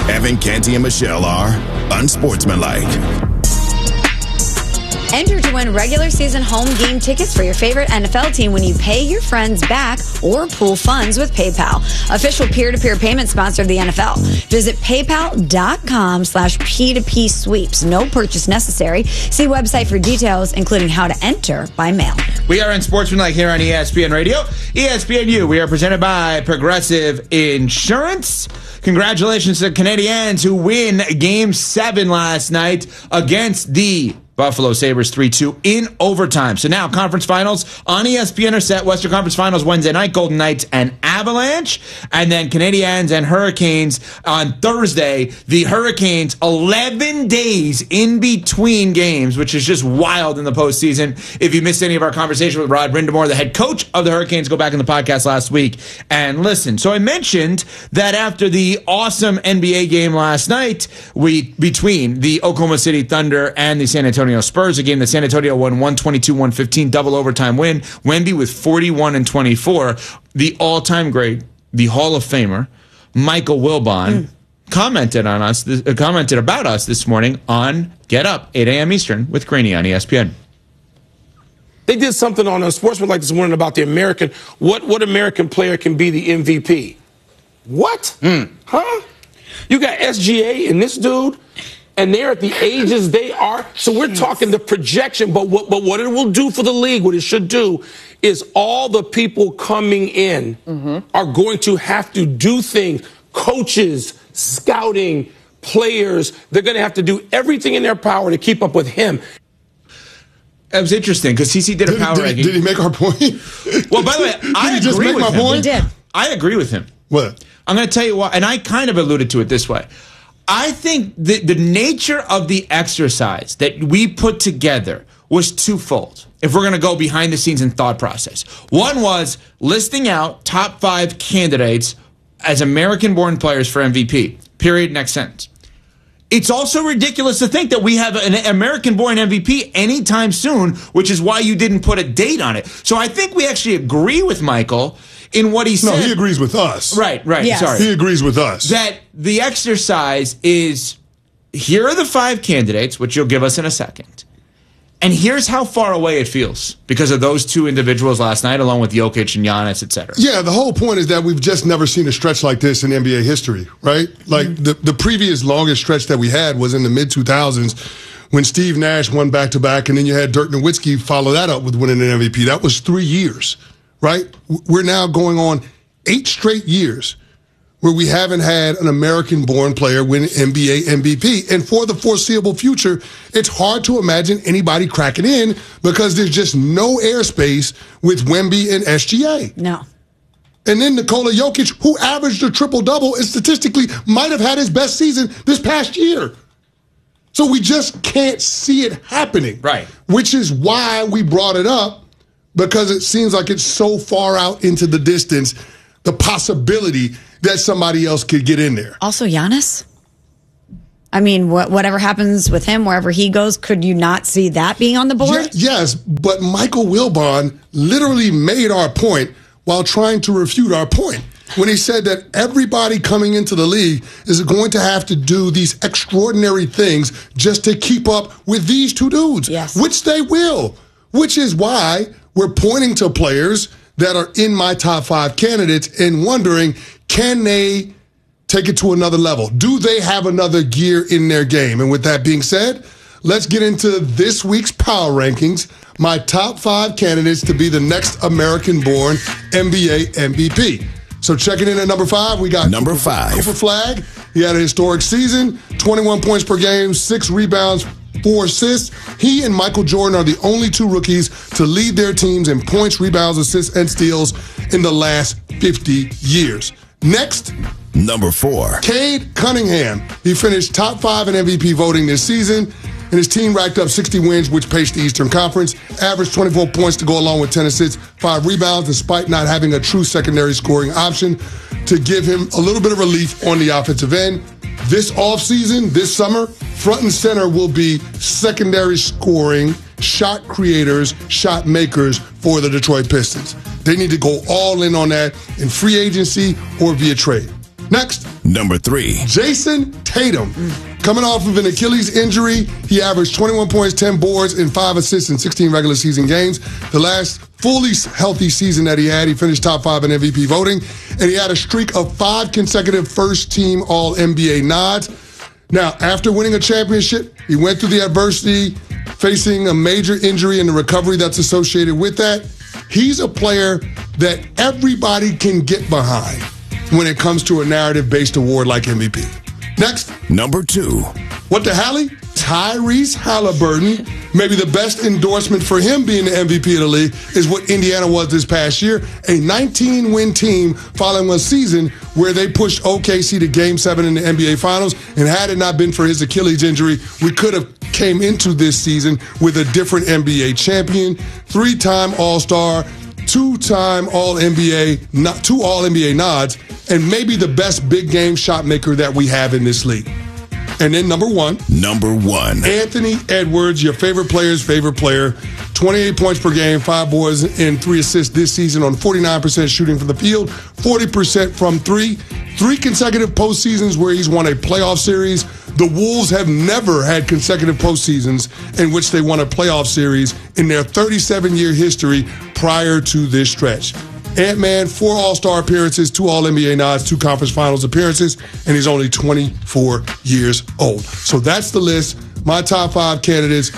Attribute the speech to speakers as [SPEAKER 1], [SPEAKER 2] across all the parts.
[SPEAKER 1] Evan, Canty, and Michelle are unsportsmanlike.
[SPEAKER 2] Enter to win regular season home game tickets for your favorite NFL team when you pay your friends back or pool funds with PayPal. Official peer-to-peer payment sponsor of the NFL. Visit paypal.com/P2P sweeps. No purchase necessary. See website for details, including how to enter by mail.
[SPEAKER 3] We are unsportsmanlike here on ESPN Radio. ESPNU, we are presented by Progressive Insurance. Congratulations to the Canadiens who win Game 7 last night against the Buffalo Sabres 3-2 in overtime. So now conference finals on ESPN are set. Western Conference Finals Wednesday night, Golden Knights and Avalanche. And then Canadiens and Hurricanes on Thursday. The Hurricanes, 11 days in between games, which is just wild in the postseason. If you missed any of our conversation with Rod Brindamore, the head coach of the Hurricanes, go back in the podcast last week and listen. So I mentioned that after the awesome NBA game last night, between the Oklahoma City Thunder and the San Antonio Spurs, a game that San Antonio won 122-115, double overtime win. Wemby with 41-24. The all-time great, the Hall of Famer, Michael Wilbon, commented about us this morning on Get Up, 8 a.m. Eastern with Greeny on ESPN.
[SPEAKER 4] They did something on Sportsmanlike this morning about the American, what American player can be the MVP. What? Huh? You got SGA and this dude, and they're at the ages they are. So we're talking the projection, but what it will do for the league, what it should do, is all the people coming in are going to have to do things. Coaches, scouting, players, they're going to have to do everything in their power to keep up with him.
[SPEAKER 3] It was interesting because CC did a power ranking.
[SPEAKER 5] Did he make our point?
[SPEAKER 3] Well, by the way, I agree with him.
[SPEAKER 2] He did.
[SPEAKER 3] I agree with him.
[SPEAKER 5] What?
[SPEAKER 3] I'm going to tell you why, and I kind of alluded to it this way. I think the nature of the exercise that we put together was twofold, if we're going to go behind the scenes and thought process. One was listing out top 5 candidates as American-born players for MVP, period, next sentence. It's also ridiculous to think that we have an American-born MVP anytime soon, which is why you didn't put a date on it. So I think we actually agree with Michael in what he said.
[SPEAKER 5] No, he agrees with us.
[SPEAKER 3] Right, yes. Sorry.
[SPEAKER 5] He agrees with us.
[SPEAKER 3] That the exercise is, here are the 5 candidates, which you'll give us in a second. And here's how far away it feels because of those 2 individuals last night, along with Jokic and Giannis, et cetera.
[SPEAKER 5] Yeah, the whole point is that we've just never seen a stretch like this in NBA history, right? Like the previous longest stretch that we had was in the mid-2000s when Steve Nash won back-to-back, and then you had Dirk Nowitzki follow that up with winning an MVP. That was 3 years. Right? We're now going on 8 straight years where we haven't had an American-born player win NBA MVP. And for the foreseeable future, it's hard to imagine anybody cracking in because there's just no airspace with Wemby and SGA.
[SPEAKER 2] No.
[SPEAKER 5] And then Nikola Jokic, who averaged a triple-double and statistically might have had his best season this past year. So we just can't see it happening.
[SPEAKER 3] Right.
[SPEAKER 5] Which is why we brought it up. Because it seems like it's so far out into the distance, the possibility that somebody else could get in there.
[SPEAKER 2] Also, Giannis? I mean, whatever happens with him, wherever he goes, could you not see that being on the board?
[SPEAKER 5] Yes, but Michael Wilbon literally made our point while trying to refute our point when he said that everybody coming into the league is going to have to do these extraordinary things just to keep up with these 2 dudes, which they will, which is why we're pointing to players that are in my top 5 candidates and wondering, can they take it to another level? Do they have another gear in their game? And with that being said, let's get into this week's power rankings. My top 5 candidates to be the next American-born NBA MVP. So checking in at number 5, we got
[SPEAKER 1] number 5.
[SPEAKER 5] Cooper Flagg. He had a historic season, 21 points per game, 6 rebounds, 4 assists. He and Michael Jordan are the only 2 rookies to lead their teams in points, rebounds, assists, and steals in the last 50 years. Next,
[SPEAKER 1] number 4.
[SPEAKER 5] Cade Cunningham. He finished top 5 in MVP voting this season, and his team racked up 60 wins, which paced the Eastern Conference, averaged 24 points to go along with 10 assists, 5 rebounds, despite not having a true secondary scoring option to give him a little bit of relief on the offensive end. This offseason, this summer, front and center will be secondary scoring, shot creators, shot makers for the Detroit Pistons. They need to go all in on that in free agency or via trade. Next,
[SPEAKER 1] Number 3.
[SPEAKER 5] Jason Tatum. Coming off of an Achilles injury, he averaged 21 points, 10 boards, and 5 assists in 16 regular season games. The last fully healthy season that he had, he finished top 5 in MVP voting, and he had a streak of 5 consecutive first-team All-NBA nods. Now, after winning a championship, he went through the adversity, facing a major injury and the recovery that's associated with that. He's a player that everybody can get behind when it comes to a narrative-based award like MVP. Next.
[SPEAKER 1] Number 2.
[SPEAKER 5] What the Hallie? Tyrese Halliburton. Maybe the best endorsement for him being the MVP of the league is what Indiana was this past year. A 19-win team following a season where they pushed OKC to Game 7 in the NBA Finals. And had it not been for his Achilles injury, we could have came into this season with a different NBA champion, 3-time All-Star, 2-time All-NBA, 2 All-NBA nods, and maybe the best big game shot maker that we have in this league. And then number 1.
[SPEAKER 1] Number 1.
[SPEAKER 5] Anthony Edwards, your favorite player's favorite player. 28 points per game, 5 boards, and 3 assists this season on 49% shooting from the field, 40% from 3. 3 consecutive postseasons where he's won a playoff series. The Wolves have never had consecutive postseasons in which they won a playoff series in their 37-year history prior to this stretch. Ant-Man, 4 All-Star appearances, 2 All-NBA nods, 2 Conference Finals appearances, and he's only 24 years old. So that's the list. My top 5 candidates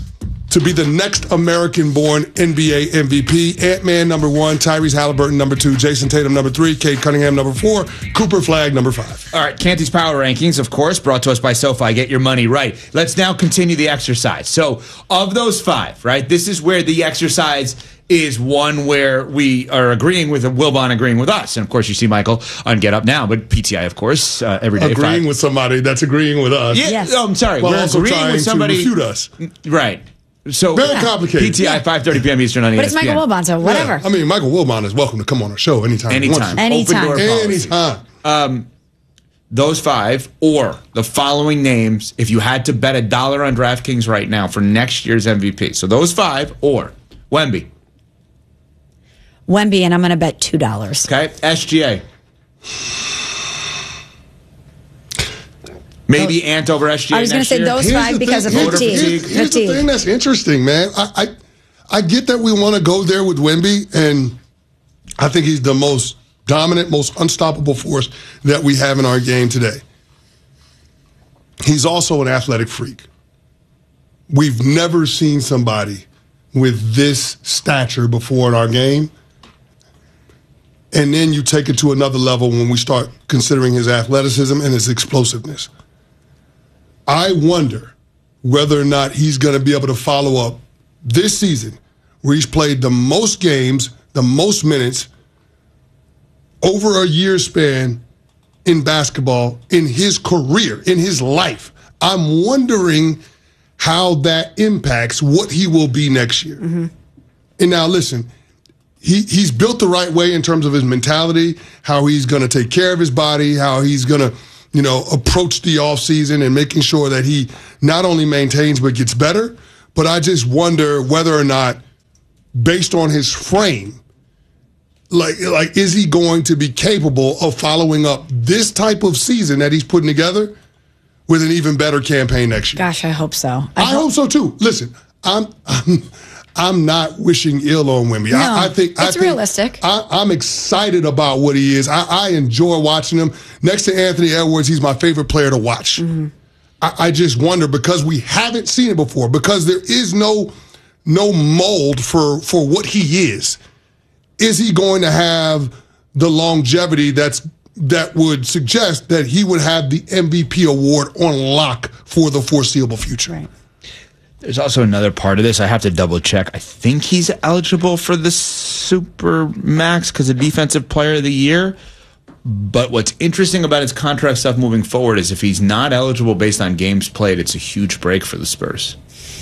[SPEAKER 5] to be the next American-born NBA MVP. Ant-Man, number 1. Tyrese Halliburton, number 2. Jason Tatum, number 3. Cade Cunningham, number 4. Cooper Flagg, number 5.
[SPEAKER 3] All right, Canty's Power Rankings, of course, brought to us by SoFi. Get your money right. Let's now continue the exercise. So, of those 5, right, this is where the exercise is one where we are agreeing with Wilbon agreeing with us. And, of course, you see Michael on Get Up Now, but PTI, of course, every day.
[SPEAKER 5] Agreeing with somebody that's agreeing with us.
[SPEAKER 3] Yeah,
[SPEAKER 2] Yes.
[SPEAKER 3] Oh, I'm sorry.
[SPEAKER 5] While
[SPEAKER 3] We're
[SPEAKER 5] also
[SPEAKER 3] agreeing
[SPEAKER 5] trying
[SPEAKER 3] with somebody.
[SPEAKER 5] to refute us.
[SPEAKER 3] Right. So
[SPEAKER 5] Very complicated.
[SPEAKER 3] PTI, 5:30 p.m. Eastern on ESPN.
[SPEAKER 2] But it's Michael Wilbon, so whatever.
[SPEAKER 5] Yeah. I mean, Michael Wilbon is welcome to come on our show anytime. he wants
[SPEAKER 3] Anytime.
[SPEAKER 5] to.
[SPEAKER 2] Anytime.
[SPEAKER 3] Open door policy.
[SPEAKER 5] Anytime.
[SPEAKER 3] Those 5 or the following names, if you had to bet $1 on DraftKings right now for next year's MVP. So those 5 or Wemby.
[SPEAKER 2] Wemby, and I'm going to bet $2.
[SPEAKER 3] Okay. SGA. Maybe Ant over SGA.
[SPEAKER 2] I was going to say those 5 because of fatigue.
[SPEAKER 5] Here's the thing that's interesting, man. I get that we want to go there with Wemby, and I think he's the most dominant, most unstoppable force that we have in our game today. He's also an athletic freak. We've never seen somebody with this stature before in our game. And then you take it to another level when we start considering his athleticism and his explosiveness. I wonder whether or not he's going to be able to follow up this season where he's played the most games, the most minutes over a year span in basketball in his career, in his life. I'm wondering how that impacts what he will be next year. Mm-hmm. And now listen, he's built the right way in terms of his mentality, how he's going to take care of his body, how he's going to, approach the offseason and making sure that he not only maintains but gets better. But I just wonder whether or not, based on his frame, like is he going to be capable of following up this type of season that he's putting together with an even better campaign next year?
[SPEAKER 2] Gosh, I hope so.
[SPEAKER 5] I hope so too. Listen, I'm not wishing ill on Wemby.
[SPEAKER 2] No,
[SPEAKER 5] I think
[SPEAKER 2] it's realistic.
[SPEAKER 5] I'm excited about what he is. I enjoy watching him. Next to Anthony Edwards, he's my favorite player to watch. Mm-hmm. I just wonder, because we haven't seen it before, because there is no mold for what he is he going to have the longevity that would suggest that he would have the MVP award on lock for the foreseeable future?
[SPEAKER 2] Right.
[SPEAKER 3] There's also another part of this. I have to double check. I think he's eligible for the Super Max because of Defensive Player of the Year. But what's interesting about his contract stuff moving forward is if he's not eligible based on games played, it's a huge break for the Spurs.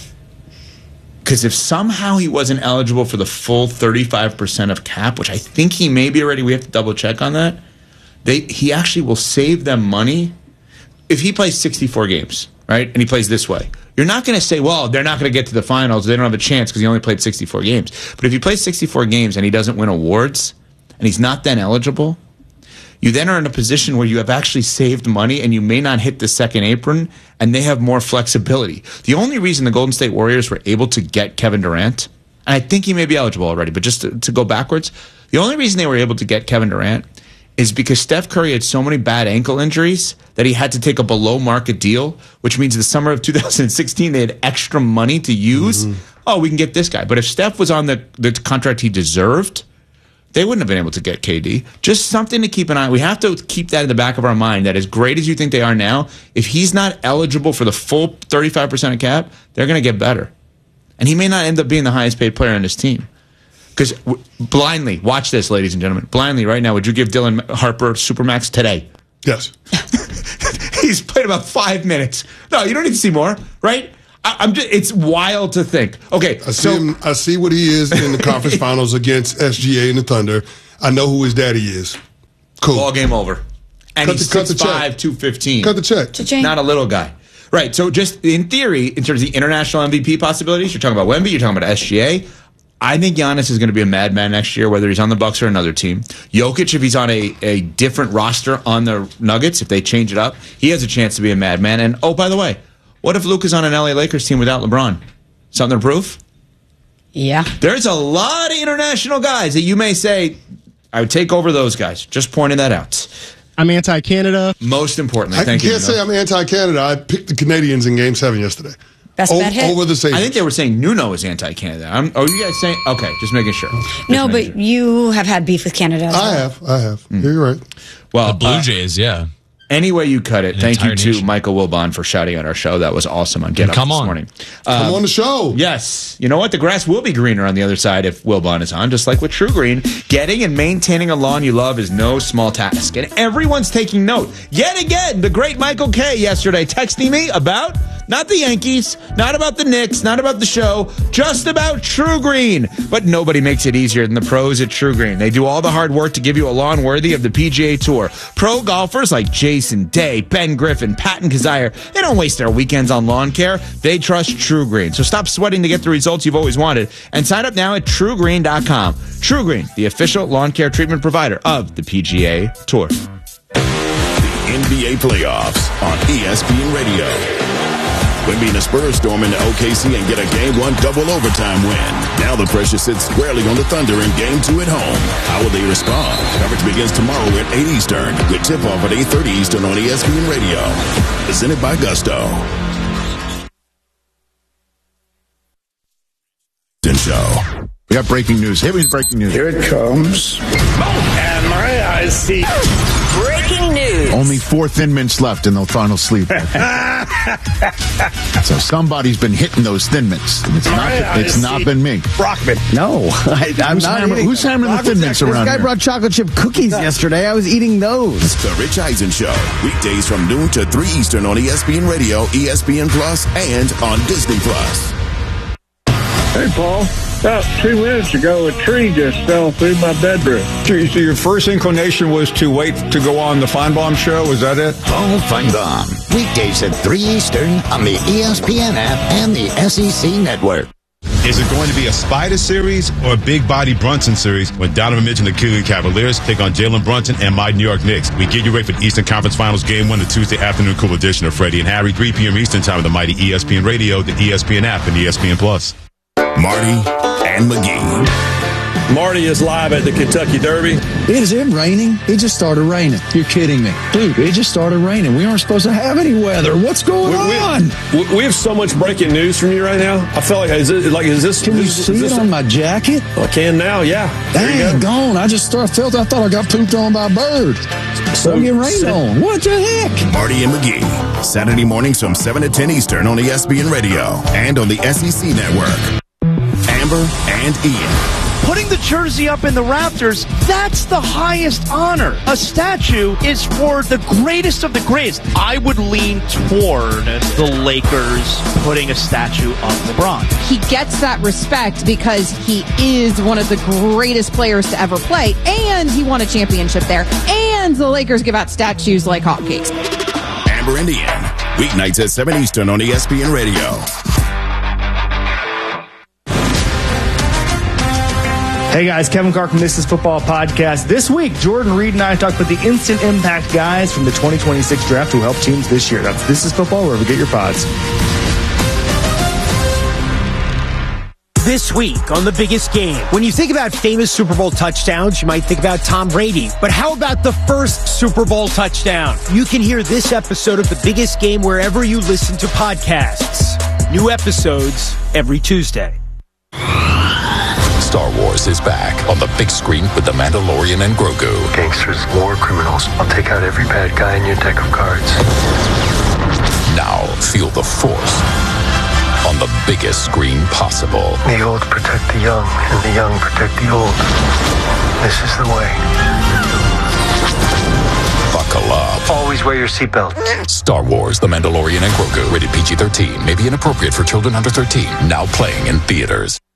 [SPEAKER 3] Because if somehow he wasn't eligible for the full 35% of cap, which I think he may be already, we have to double check on that, he actually will save them money if he plays 64 games, right? And he plays this way. You're not going to say, well, they're not going to get to the finals. They don't have a chance because he only played 64 games. But if he plays 64 games and he doesn't win awards and he's not then eligible, you then are in a position where you have actually saved money and you may not hit the second apron, and they have more flexibility. The only reason the Golden State Warriors were able to get Kevin Durant, and I think he may be eligible already, but just to go backwards, the only reason they were able to get Kevin Durant is because Steph Curry had so many bad ankle injuries that he had to take a below-market deal, which means the summer of 2016 they had extra money to use. Oh, we can get this guy. But if Steph was on the contract he deserved, they wouldn't have been able to get KD. Just something to keep an eye on. We have to keep that in the back of our mind, that as great as you think they are now, if he's not eligible for the full 35% of cap, they're going to get better. And he may not end up being the highest paid player on this team. Because blindly, watch this, ladies and gentlemen. Blindly, right now, would you give Dylan Harper Supermax today?
[SPEAKER 5] Yes.
[SPEAKER 3] He's played about 5 minutes. No, you don't need to see more, right? It's wild to think. Okay,
[SPEAKER 5] I see what he is in the conference finals against SGA and the Thunder. I know who his daddy is. Cool.
[SPEAKER 3] Ball game over. And he's 6'5", 215.
[SPEAKER 5] Cut the check.
[SPEAKER 2] Cha-ching.
[SPEAKER 3] Not a little guy. Right, so just in theory, in terms of the international MVP possibilities, you're talking about Wemby, you're talking about SGA. I think Giannis is going to be a madman next year, whether he's on the Bucks or another team. Jokic, if he's on a different roster on the Nuggets, if they change it up, he has a chance to be a madman. And, oh, by the way, what if Luka's on an LA Lakers team without LeBron? Something to prove?
[SPEAKER 2] Yeah.
[SPEAKER 3] There's a lot of international guys that you may say, I would take over those guys. Just pointing that out.
[SPEAKER 6] I'm anti-Canada.
[SPEAKER 3] Most importantly,
[SPEAKER 5] I
[SPEAKER 3] thank you.
[SPEAKER 5] can't say I'm anti-Canada. I picked the Canadians in Game 7 yesterday.
[SPEAKER 2] Best bet hit?
[SPEAKER 5] Over the Sabres.
[SPEAKER 3] I think they were saying Nuno is anti-Canada. Are you guys saying? Okay, just making sure.
[SPEAKER 2] No, but you have had beef with Canada as well.
[SPEAKER 5] I have. You're right.
[SPEAKER 3] Well,
[SPEAKER 7] The Blue Jays, yeah.
[SPEAKER 3] Any way you cut it, thank you
[SPEAKER 7] entire
[SPEAKER 3] to
[SPEAKER 7] nation.
[SPEAKER 3] Michael Wilbon for shouting out our show. That was awesome on Get Up
[SPEAKER 7] Come
[SPEAKER 3] this
[SPEAKER 7] on.
[SPEAKER 3] morning.
[SPEAKER 5] Come on the show.
[SPEAKER 3] Yes. You know what? The grass will be greener on the other side if Wilbon is on, just like with True Green. Getting and maintaining a lawn you love is no small task, and everyone's taking note. Yet again, the great Michael K. yesterday texting me about not the Yankees, not about the Knicks, not about the show, just about True Green. But nobody makes it easier than the pros at True Green. They do all the hard work to give you a lawn worthy of the PGA Tour. Pro golfers like Jason Day, Ben Griffin, Patton Kazire, they don't waste their weekends on lawn care. They trust True Green. So stop sweating to get the results you've always wanted and sign up now at TrueGreen.com. True Green, the official lawn care treatment provider of the PGA Tour.
[SPEAKER 1] NBA playoffs on ESPN Radio. Wemby and the Spurs storm into OKC and get a Game 1 double overtime win. Now the pressure sits squarely on the Thunder in Game 2 at home. How will they respond? Coverage begins tomorrow at 8 Eastern with tip-off at 8:30 Eastern on ESPN Radio. Presented by Gusto. Show.
[SPEAKER 8] We got breaking news. Here is breaking news.
[SPEAKER 9] Here it comes. And my eyes see.
[SPEAKER 10] Breaking news.
[SPEAKER 8] Only 4 Thin Mints left and they'll final sleep. So somebody's been hitting those Thin Mints. It's not been me.
[SPEAKER 9] Brockman.
[SPEAKER 11] No, I'm not eating.
[SPEAKER 8] Who's hammering the Thin Mints around
[SPEAKER 11] This guy
[SPEAKER 8] here?
[SPEAKER 11] brought chocolate chip cookies yesterday. I was eating those.
[SPEAKER 1] The Rich Eisen Show. Weekdays from noon to 3 Eastern on ESPN Radio, ESPN Plus, and on Disney Plus.
[SPEAKER 9] Hey, Paul. About 2 minutes ago, a tree just fell through my bedroom.
[SPEAKER 12] So your first inclination was to wait to go on the Feinbaum show? Was that it?
[SPEAKER 13] Paul Feinbaum. Weekdays at 3 Eastern on the ESPN app and the SEC network.
[SPEAKER 14] Is it going to be a Spider series or a Big Body Brunson series when Donovan Mitchell and the Cleveland Cavaliers take on Jalen Brunson and my New York Knicks? We get you ready for the Eastern Conference Finals Game 1, the Tuesday afternoon cool edition of Freddie and Harry, 3 p.m. Eastern time on the mighty ESPN Radio, the ESPN app, and ESPN Plus.
[SPEAKER 1] Marty and McGee.
[SPEAKER 15] Marty is live at the Kentucky Derby.
[SPEAKER 11] Is it raining? It just started raining. You're kidding me. Dude, it just started raining. We aren't supposed to have any weather. What's going on?
[SPEAKER 15] We have so much breaking news from you right now. I feel like, is this...
[SPEAKER 11] Can you see it on my jacket?
[SPEAKER 15] I can now, yeah.
[SPEAKER 11] Dang, gone. I thought I got pooped on by a bird. So get rained on. What the heck?
[SPEAKER 1] Marty and McGee. Saturday mornings from 7 to 10 Eastern on ESPN Radio and on the SEC network. Amber and Ian.
[SPEAKER 16] Putting the jersey up in the rafters, that's the highest honor. A statue is for the greatest of the greatest. I would lean toward the Lakers putting a statue of LeBron.
[SPEAKER 17] He gets that respect because he is one of the greatest players to ever play, and he won a championship there, and the Lakers give out statues like hotcakes.
[SPEAKER 1] Amber and Ian. Weeknights at 7 Eastern on ESPN Radio.
[SPEAKER 7] Hey guys, Kevin Carr from This Is Football Podcast. This week, Jordan Reed and I talk about the instant impact guys from the 2026 draft who help teams this year. That's This Is Football, wherever you get your pods.
[SPEAKER 18] This week on The Biggest Game. When you think about famous Super Bowl touchdowns, you might think about Tom Brady. But how about the first Super Bowl touchdown? You can hear this episode of The Biggest Game wherever you listen to podcasts. New episodes every Tuesday.
[SPEAKER 19] Star Wars is back on the big screen with The Mandalorian and Grogu.
[SPEAKER 20] Gangsters, war criminals. I'll take out every bad guy in your deck of cards.
[SPEAKER 19] Now feel the Force on the biggest screen possible.
[SPEAKER 20] The old protect the young, and the young protect the old. This is the way.
[SPEAKER 19] Buckle up.
[SPEAKER 20] Always wear your seatbelt.
[SPEAKER 19] Star Wars, The Mandalorian and Grogu. Rated PG-13. May be inappropriate for children under 13. Now playing in theaters.